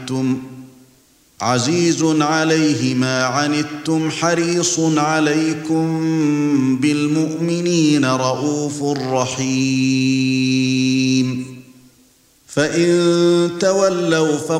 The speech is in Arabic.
عنتم عزيز عليه ما عنتم حريص عليكم بالمؤمنين رءوف رحيم فإن تولوا